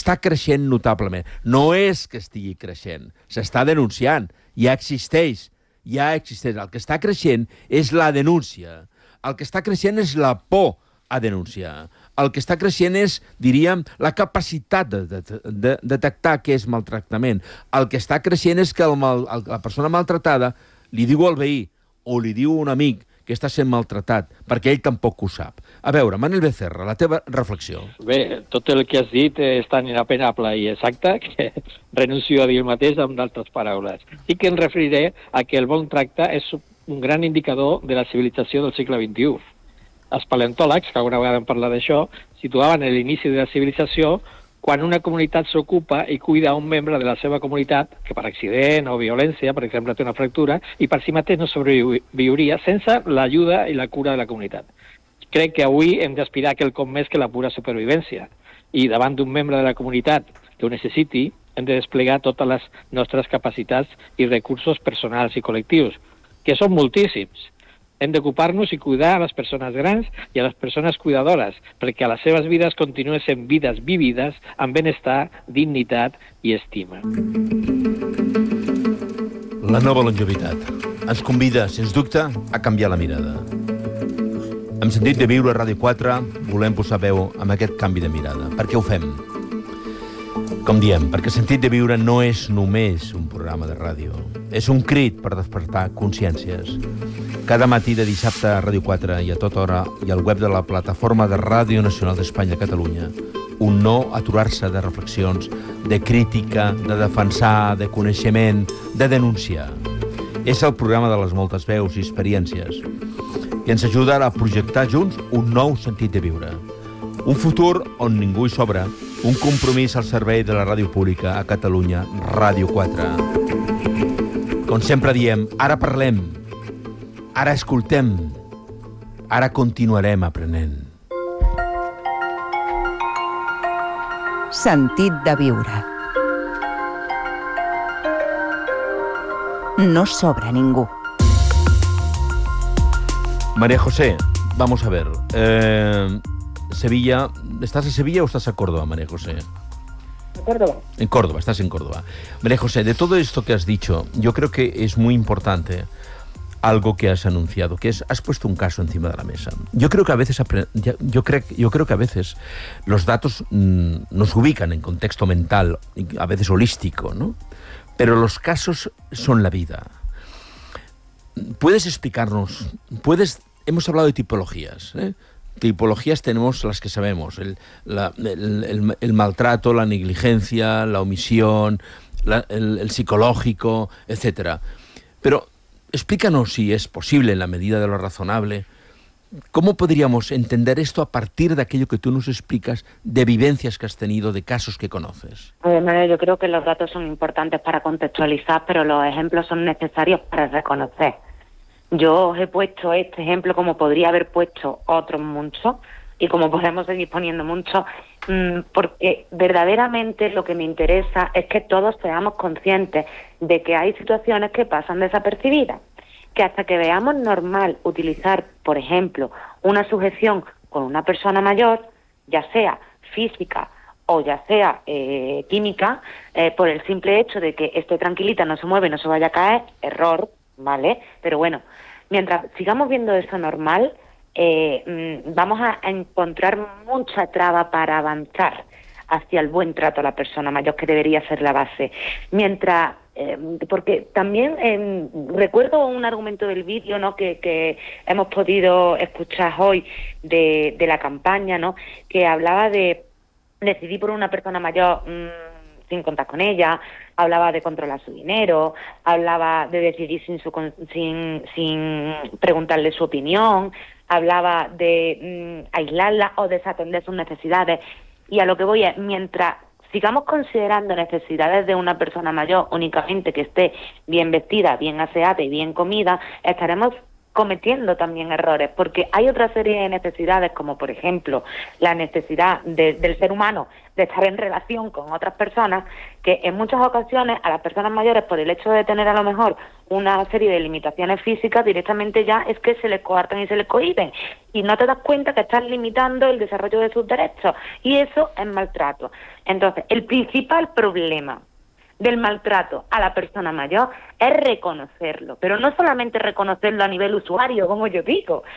està creixent notablement. No és que estigui creixent, s'està denunciant, ja existeix. El que està creixent és la denúncia. El que està creixent és la por a denunciar. El que està creixent és, diríem, la capacitat de detectar què és maltractament. El que està creixent és que la persona maltratada li diu al veí o li diu a un amic que està sent maltratat, perquè ell tampoc ho sap. A veure, Manel Becerra, la teva reflexió. Bé, tot el que has dit és tan inapenable i exacte que renuncio a dir el mateix amb d'altres paraules. Sí que em referiré a que el bon tracte és un gran indicador de la civilització del segle XXI. Els paleontòlegs, que alguna vegada hem parlat d'això, situaven l'inici de la civilització quan una comunitat s'ocupa i cuida un membre de la seva comunitat que per accident o violència, per exemple, té una fractura, i per si mateix no sobreviuria sense l'ajuda i la cura de la comunitat. Crec que avui hem d'aspirar a quelcom més que la pura supervivència. I davant d'un membre de la comunitat que ho necessiti, hem de desplegar totes les nostres capacitats i recursos personals i col·lectius, que són moltíssims. Hem d'ocupar-nos i cuidar a les persones grans i a les persones cuidadores, perquè a les seves vides continuen sent vides vivides amb benestar, dignitat i estima. La nova longevitat ens convida, sens dubte, a canviar la mirada. Amb Sentit de Viure a Ràdio 4 volem posar veu amb aquest canvi de mirada. Per què ho fem? Com diem, perquè Sentit de Viure no és només un programa de ràdio. És un crit per despertar consciències. Cada matí de dissabte a Ràdio 4 i a tota hora i al web de la plataforma de Ràdio Nacional d'Espanya a Catalunya, un no aturar-se de reflexions, de crítica, de defensar, de coneixement, de denunciar. És el programa de les moltes veus i experiències que ens ajuda a projectar junts un nou sentit de viure. Un futur on ningú hi sobra, un compromís al servei de la ràdio pública a Catalunya, Ràdio 4. Com sempre diem, ara parlem, ara escoltem, ara continuarem aprenent. Sentit de viure. No sobra ningú. María José, vamos a ver. Sevilla, ¿estás en Sevilla o estás a Córdoba, María José? En Córdoba. En Córdoba, estás en Córdoba. María José, de todo esto que has dicho, yo creo que es muy importante algo que has anunciado, que es, has puesto un caso encima de la mesa. Yo creo que a veces, los datos nos ubican en contexto mental, a veces holístico, ¿no? Pero los casos son la vida. ¿Puedes explicarnos? Hemos hablado de tipologías, ¿eh? Tipologías tenemos las que sabemos, el maltrato, la negligencia, la omisión, el psicológico, etcétera. Pero explícanos, si es posible, en la medida de lo razonable, ¿cómo podríamos entender esto a partir de aquello que tú nos explicas, de vivencias que has tenido, de casos que conoces? Manuel, yo creo que los datos son importantes para contextualizar, pero los ejemplos son necesarios para reconocer. Yo os he puesto este ejemplo como podría haber puesto otros muchos y como podemos seguir poniendo muchos, porque verdaderamente lo que me interesa es que todos seamos conscientes de que hay situaciones que pasan desapercibidas, que hasta que veamos normal utilizar, por ejemplo, una sujeción con una persona mayor, ya sea física o ya sea química, por el simple hecho de que esté tranquilita, no se mueve, no se vaya a caer, error, ¿vale? Pero bueno, mientras sigamos viendo eso normal, vamos a encontrar mucha traba para avanzar hacia el buen trato a la persona mayor, que debería ser la base. Mientras, porque también recuerdo un argumento del vídeo, ¿no?, que hemos podido escuchar hoy de la campaña, ¿no?, que hablaba de decidir por una persona mayor sin contar con ella, hablaba de controlar su dinero, hablaba de decidir sin preguntarle su opinión, hablaba de aislarla o desatender sus necesidades. Y a lo que voy es, mientras sigamos considerando necesidades de una persona mayor únicamente que esté bien vestida, bien aseada y bien comida, estaremos cometiendo también errores, porque hay otra serie de necesidades, como por ejemplo la necesidad del ser humano de estar en relación con otras personas, que en muchas ocasiones a las personas mayores, por el hecho de tener a lo mejor una serie de limitaciones físicas, directamente ya es que se les coartan y se les cohiben, y no te das cuenta que estás limitando el desarrollo de sus derechos, y eso es maltrato. Entonces, el principal problema del maltrato a la persona mayor es reconocerlo, pero no solamente reconocerlo a nivel usuario, como yo digo,